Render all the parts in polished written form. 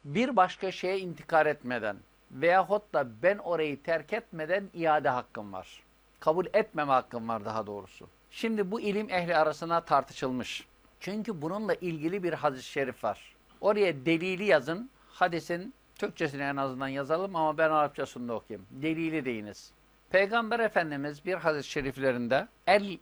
bir başka şeye intikal etmeden veyahut da ben orayı terk etmeden iade hakkım var. Kabul etmeme hakkım var daha doğrusu. Şimdi bu ilim ehli arasında tartışılmış. Çünkü bununla ilgili bir hadis-i şerif var. Oraya delili yazın. Hadisin Türkçesini en azından yazalım ama ben Arapçasını da okuyayım. Delili deyiniz. Peygamber Efendimiz bir hadis-i şeriflerinde el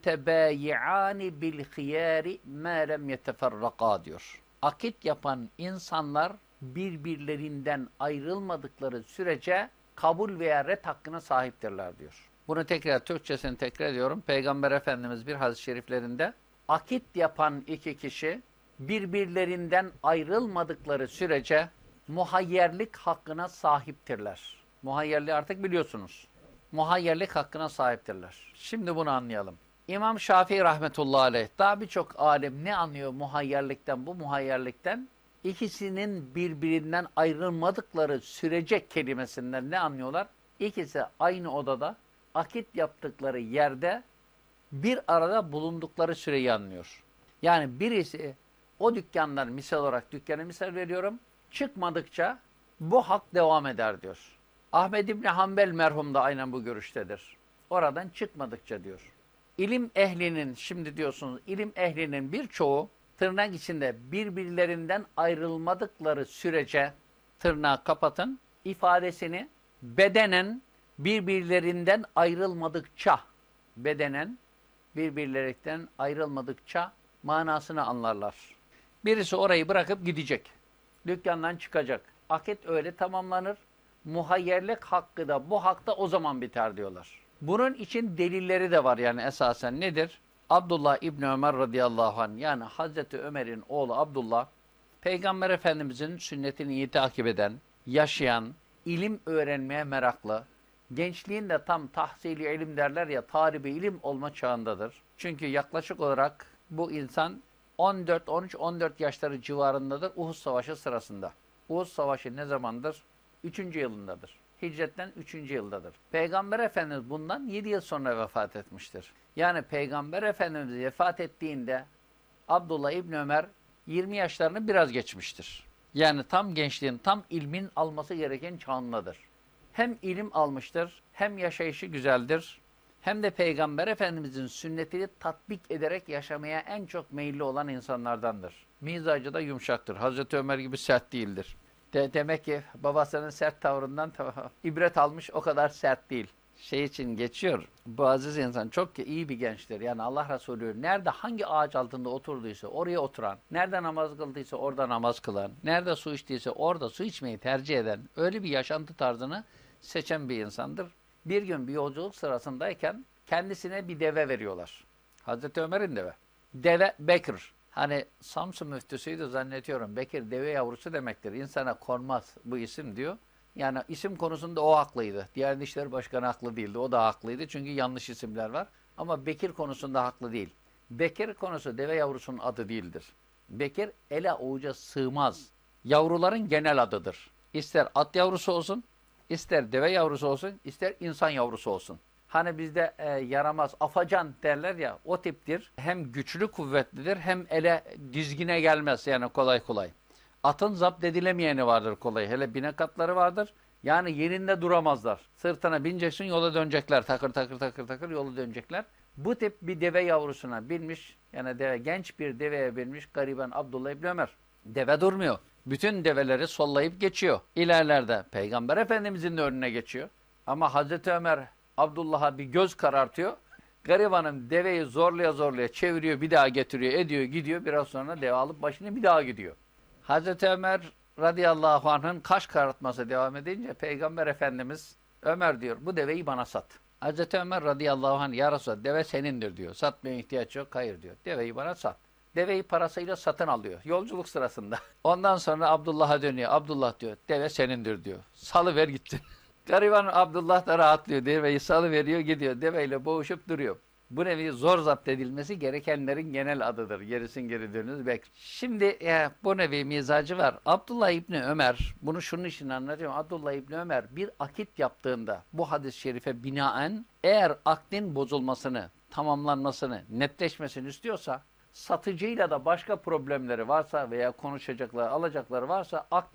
mütebâyi'âni bil hiyâri mâ lem yeteferrakâ diyor. Akit yapan insanlar birbirlerinden ayrılmadıkları sürece kabul veya ret hakkına sahiptirler diyor. Bunu Türkçesini tekrar ediyorum. Peygamber Efendimiz bir hadis-i şeriflerinde akit yapan iki kişi birbirlerinden ayrılmadıkları sürece muhayyerlik hakkına sahiptirler. Muhayyerliği artık biliyorsunuz. Muhayyerlik hakkına sahiptirler. Şimdi bunu anlayalım. İmam Şafii rahmetullahi aleyh, daha birçok alim ne anlıyor muhayyerlikten? Bu muhayyerlikten ikisinin birbirinden ayrılmadıkları sürece kelimesinden ne anlıyorlar? İkisi aynı odada, akit yaptıkları yerde bir arada bulundukları süreyi anlıyor. Yani birisi o dükkandan misal olarak dükkana misal veriyorum, çıkmadıkça bu hak devam eder diyor. Ahmed İbni Hanbel merhum da aynen bu görüştedir. Oradan çıkmadıkça diyor. İlim ehlinin, şimdi diyorsunuz, ilim ehlinin birçoğu tırnak içinde birbirlerinden ayrılmadıkları sürece, tırnağı kapatın, ifadesini bedenen birbirlerinden ayrılmadıkça, bedenen birbirlerinden ayrılmadıkça manasını anlarlar. Birisi orayı bırakıp gidecek. Dükkandan çıkacak. Akit öyle tamamlanır. Muhayyerlik hakkı da bu hakta o zaman biter diyorlar. Bunun için delilleri de var yani esasen nedir? Abdullah İbni Ömer radıyallahu anh, yani Hazreti Ömer'in oğlu Abdullah, Peygamber Efendimizin sünnetini iyi takip eden, yaşayan, ilim öğrenmeye meraklı, gençliğinde tam tahsil-i ilim derler ya, talibi ilim olma çağındadır. Çünkü yaklaşık olarak bu insan 14, 13, 14 yaşları civarındadır Uhud Savaşı sırasında. Uhud Savaşı ne zamandır? 3. yılındadır. Hicretten 3. yıldadır. Peygamber Efendimiz bundan 7 yıl sonra vefat etmiştir. Yani Peygamber Efendimiz vefat ettiğinde Abdullah İbni Ömer 20 yaşlarını biraz geçmiştir. Yani tam gençliğin, tam ilmin alması gereken çağındadır. Hem ilim almıştır, hem yaşayışı güzeldir, hem de Peygamber Efendimizin sünnetini tatbik ederek yaşamaya en çok meyilli olan insanlardandır. Mizacı da yumuşaktır. Hazreti Ömer gibi sert değildir. Demek ki babasının sert tavrından ibret almış, o kadar sert değil. Şey için geçiyor, bu aziz insan çok iyi bir gençtir. Yani Allah Resulü nerede hangi ağaç altında oturduysa oraya oturan, nerede namaz kıldıysa orada namaz kılan, nerede su içtiyse orada su içmeyi tercih eden, öyle bir yaşantı tarzını seçen bir insandır. Bir gün bir yolculuk sırasındayken kendisine bir deve veriyorlar. Hazreti Ömer'in deve. Deve Bekir. Hani Samsun müftüsüydü zannediyorum. Bekir deve yavrusu demektir. İnsana konmaz bu isim diyor. Yani isim konusunda o haklıydı. Diyanet İşleri Başkanı haklı değildi. O da haklıydı. Çünkü yanlış isimler var. Ama Bekir konusunda haklı değil. Bekir konusu deve yavrusunun adı değildir. Bekir ele avuca sığmaz. Yavruların genel adıdır. İster at yavrusu olsun, ister deve yavrusu olsun, ister insan yavrusu olsun. Hani bizde yaramaz, afacan derler ya, o tiptir. Hem güçlü kuvvetlidir, hem ele dizgine gelmez yani kolay kolay. Atın zapt edilemeyeni vardır kolay. Hele binek atları vardır. Yani yerinde duramazlar. Sırtına bineceksin, yola dönecekler. Takır takır takır takır yola dönecekler. Bu tip bir deve yavrusuna binmiş, yani genç bir deveye binmiş gariban Abdullah İbni Ömer. Deve durmuyor. Bütün develeri sollayıp geçiyor. İlerlerde Peygamber Efendimizin de önüne geçiyor. Ama Hazreti Ömer Abdullah'a bir göz karartıyor. Garibanın deveyi zorlaya zorlaya çeviriyor, bir daha getiriyor, ediyor, gidiyor. Biraz sonra deve alıp başını bir daha gidiyor. Hazreti Ömer radıyallahu anh'ın kaş karartması devam edince Peygamber Efendimiz, Ömer diyor, bu deveyi bana sat. Hazreti Ömer radıyallahu anh, ya Resulallah, deve senindir diyor. Satmaya ihtiyaç yok. Hayır diyor. Deveyi bana sat. Deveyi parasıyla satın alıyor. Yolculuk sırasında. Ondan sonra Abdullah'a dönüyor. Abdullah diyor, deve senindir diyor. Salıver gitsin. Gariban Abdullah da rahatlıyor. Deveyi salıveriyor, gidiyor. Deveyle boğuşup duruyor. Bu nevi zor zapt edilmesi gerekenlerin genel adıdır. Gerisin geri dönünüz bekle. Şimdi bu nevi mizacı var. Abdullah İbni Ömer, bunu şunun için anlatıyorum. Abdullah İbni Ömer bir akit yaptığında bu hadis-i şerife binaen eğer akdin bozulmasını, tamamlanmasını, netleşmesini istiyorsa, satıcıyla da başka problemleri varsa veya konuşacakları, alacakları varsa